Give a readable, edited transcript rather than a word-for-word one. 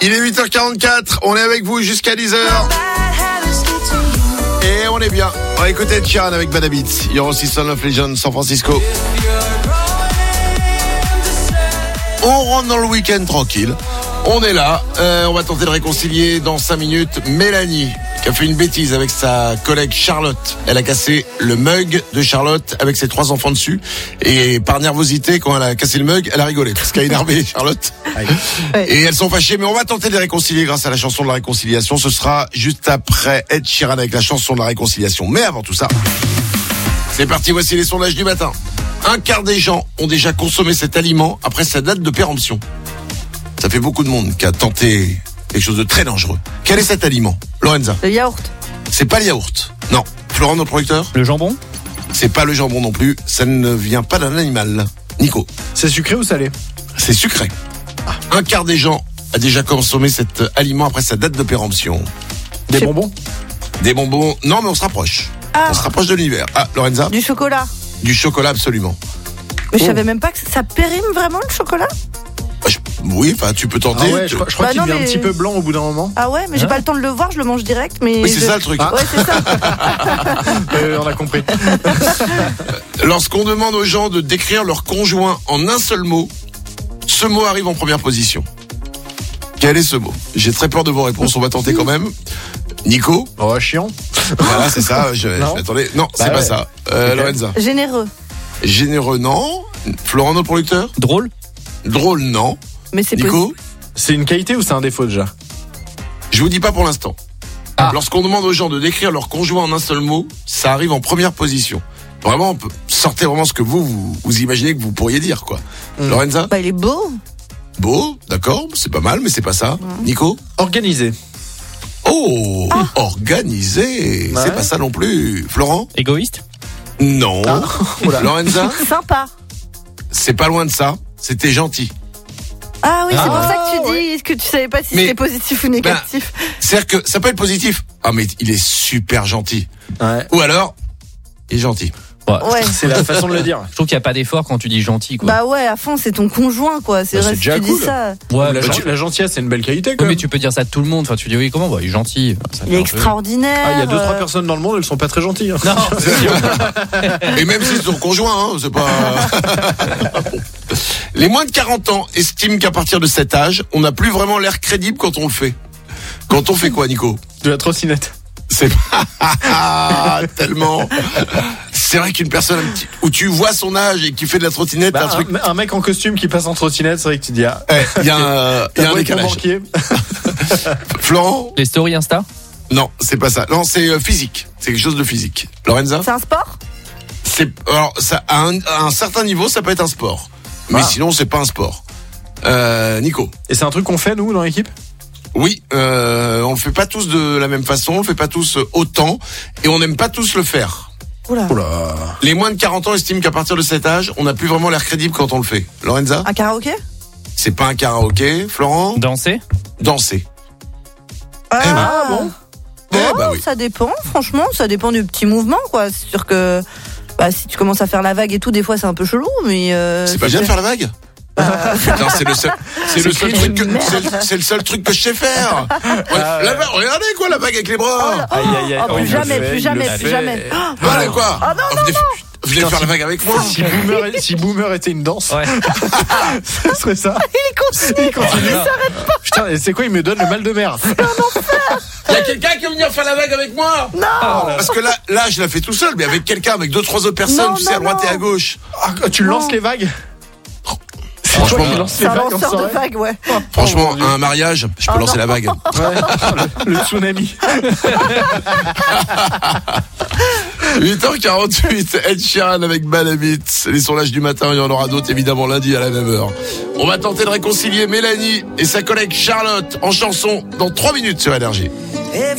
Il est 8h44, on est avec vous jusqu'à 10h. Et on est bien. On va écouter Chiran avec Bad Habits. Il y aura aussi Son of Legend, San Francisco. On rentre dans le week-end tranquille. On est là. On va tenter de réconcilier dans 5 minutes Mélanie, qui a fait une bêtise avec sa collègue Charlotte. Elle a cassé le mug de Charlotte avec ses 3 enfants dessus. Et par nervosité, quand elle a cassé le mug, elle a rigolé. Parce qu'elle a énervé Charlotte. Et elles sont fâchées. Mais on va tenter de les réconcilier grâce à la chanson de la réconciliation. Ce sera juste après Ed Sheeran avec la chanson de la réconciliation. Mais avant tout ça, c'est parti. Voici les sondages du matin. Un quart des gens ont déjà consommé cet aliment après sa date de péremption. Ça fait beaucoup de monde qui a tenté quelque chose de très dangereux. Quel est cet aliment, Lorenza? Le yaourt. C'est pas le yaourt. Non. Florent, notre producteur? Le jambon? C'est pas le jambon non plus. Ça ne vient pas d'un animal. Nico? C'est sucré ou salé? C'est sucré. Un quart des gens a déjà consommé cet aliment après sa date de péremption. Des bonbons? Des bonbons? Non, mais on se rapproche. Ah. On se rapproche de l'univers. Ah, Lorenza? Du chocolat. Du chocolat, absolument. Mais je savais même pas que ça périme vraiment le chocolat. Oui, enfin, tu peux tenter. Ah ouais, je crois Bah qu'il non, devient mais- un petit peu blanc au bout d'un moment. Ah ouais, mais j'ai pas le temps de le voir, je le mange direct. Mais Oui, c'est ça le truc. Ouais, c'est ça. On a compris. Lorsqu'on demande aux gens de décrire leur conjoint en un seul mot, ce mot arrive en première position. Quel est ce mot? J'ai très peur de vos réponses, on va tenter quand même. Nico? Oh, chiant. Voilà, c'est ça, je Non. m'attendais. Non, c'est Bah pas ouais. ça. Ok. Lorenza? Généreux. Généreux, non. Florent, notre producteur? Drôle? Drôle, non. Mais c'est Nico? C'est une qualité ou c'est un défaut déjà? Je vous dis pas pour l'instant. Ah. Lorsqu'on demande aux gens de décrire leur conjoint en un seul mot, ça arrive en première position. Vraiment, on peut sortir vraiment ce que vous imaginez que vous pourriez dire, quoi. Lorenza? Bah, il est beau. Beau, d'accord, c'est pas mal, mais c'est pas ça. Nico? Organisé. Oh, organisé. Ouais. C'est pas ça non plus. Florent? Égoïste? Non. Oula. Lorenza? Sympa. C'est pas loin de ça. C'était gentil. Ah oui, c'est pour Ah, ça que tu dis. Est-ce que tu savais pas si Mais- c'était positif ou négatif? C'est-à-dire que ça peut être positif. Ah, mais il est super gentil. Ouais. Ou alors, il est gentil. Ouais. C'est la façon de le dire. Je trouve qu'il n'y a pas d'effort quand tu dis gentil, quoi. Bah ouais, à fond, c'est ton conjoint, quoi. C'est Bah, vrai c'est si déjà tu dis cool. ça. Ouais, La, bah, la gentillesse, c'est une belle qualité, ouais, quoi. mais tu peux dire ça de tout le monde. Enfin, tu dis oui, comment? Bah, il est gentil. Ça Il fait est un peu- extraordinaire. Ah, il y a 2-3 personnes dans le monde, elles sont pas très gentilles. Hein. Non, c'est sûr. Et même si c'est ton conjoint, hein, c'est pas... Les moins de 40 ans estiment qu'à partir de cet âge, on n'a plus vraiment l'air crédible quand on le fait. Quand on fait quoi, Nico? De la trottinette. C'est pas tellement. C'est vrai qu'une personne où tu vois son âge et qui fait de la trottinette, Bah, un truc. un mec en costume qui passe en trottinette, c'est vrai que tu dis ah. Il y a un décalage. Banquier. Florent? Les stories Insta? Non, c'est pas ça. Non, c'est physique. C'est quelque chose de physique. Lorenza? C'est un sport? Alors, ça, à un certain niveau, ça peut être un sport. Mais sinon, c'est pas un sport. Nico? Et c'est un truc qu'on fait, nous, dans l'équipe? Oui, on le fait pas tous de la même façon, on le fait pas tous autant, et on n'aime pas tous le faire. Oula. Les moins de 40 ans estiment qu'à partir de cet âge, on n'a plus vraiment l'air crédible quand on le fait. Lorenza? Un karaoké? C'est pas un karaoké. Florent? Danser? Danser. Ah bon? Bah oui. Ça dépend, franchement, ça dépend du petit mouvement, quoi. C'est sûr que bah, si tu commences à faire la vague et tout, des fois c'est un peu chelou, mais C'est pas bien de faire la vague? Putain, c'est le seul truc que, merde. c'est le seul truc que je sais faire. La vague, regardez quoi, la vague avec les bras. Aïe, aïe, aïe. Oh, Oh, plus il le jamais, fait, plus il jamais, le plus fait. jamais. Voilà quoi. Ah non, Venez faire la vague avec moi. Si Boomer était une danse, Ouais. ce serait ça. Il continue. Putain, et c'est quoi? Il me donne le mal de mer. Il y a quelqu'un qui veut venir faire la vague avec moi? Non. Parce que là, je la fais tout seul, mais avec quelqu'un, avec 2-3 autres personnes, Non, tu sais, à non, droite et à non. Tu gauche. lances les vagues? Franchement, Tu lances les C'est un vagues en lanceur de soirée? vague, ouais. Franchement, mon Dieu. à un mariage, je peux Oh, lancer non. la vague. Ouais. Le tsunami. 8h48, Ed Sheeran avec Bad Habits. Les sondages du matin, il y en aura d'autres évidemment lundi à la même heure. On va tenter de réconcilier Mélanie et sa collègue Charlotte en chanson dans 3 minutes sur Énergie.